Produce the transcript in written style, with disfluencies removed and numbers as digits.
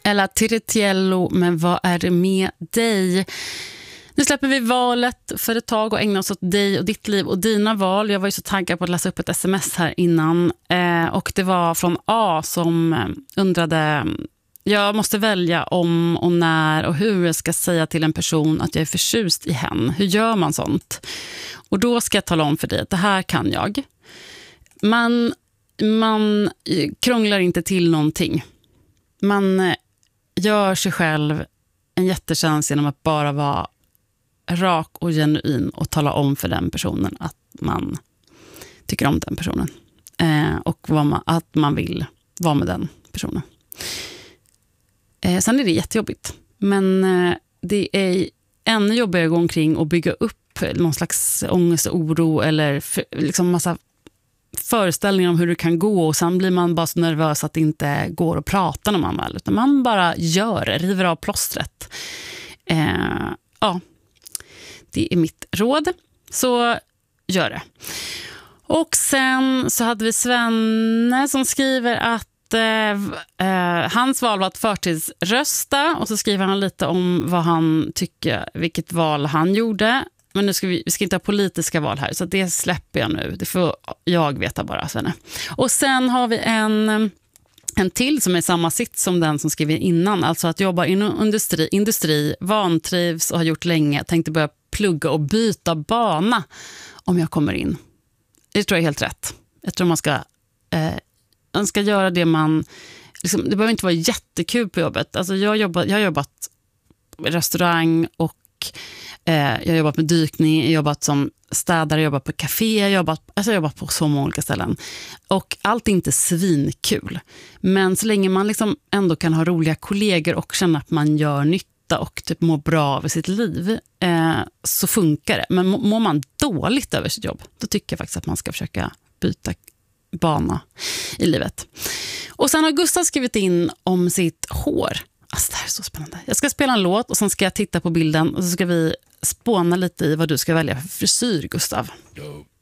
Ella Tiritiello, men vad är det med dig? Nu släpper vi valet för ett tag och ägnar oss åt dig och ditt liv och dina val. Jag var ju så taggad på att läsa upp ett sms här innan. Och det var från A som undrade: jag måste välja om och när och hur jag ska säga till en person att jag är förtjust i hen. Hur gör man sånt? Och då ska jag tala om för dig att det här kan jag. Man krånglar inte till någonting. Man gör sig själv en jättetjänst genom att bara vara rak och genuin och tala om för den personen att man tycker om den personen. Och att man vill vara med den personen. Sen är det jättejobbigt. Men det är ännu jobbigare att gå omkring och bygga upp någon slags ångest och oro eller liksom massa föreställningar om hur det kan gå, och sen blir man bara så nervös att det inte går att prata när man väl, utan man bara river av plåstret. Ja, det är mitt råd. Så gör det. Och sen så hade vi Svenne som skriver att hans val var att förtidsrösta, och så skriver han lite om vad han tycker, vilket val han gjorde. Men nu ska vi ska inte ha politiska val här, så det släpper jag nu. Det får jag veta bara, Svenne. Och sen har vi en till som är samma sitt som den som skriver innan. Alltså att jobba inom industri, vantrivs och har gjort länge. Tänkte börja plugga och byta bana om jag kommer in. Det tror jag är helt rätt. Jag tror man ska göra det man... Liksom, det behöver inte vara jättekul på jobbet. Alltså jag har jobbat i restaurang och jag har jobbat med dykning, jag har jobbat som städare, jag har jobbat på café, jag har jobbat på så många olika ställen. Och allt är inte svinkul. Men så länge man liksom ändå kan ha roliga kollegor och känna att man gör nytta och typ mår bra av sitt liv, så funkar det. Men mår man dåligt över sitt jobb, då tycker jag faktiskt att man ska försöka byta bana i livet. Och sen har Gustav skrivit in om sitt hår. Alltså det här är så spännande. Jag ska spela en låt och sen ska jag titta på bilden och så ska vi spåna lite i vad du ska välja för frisyr, Gustav.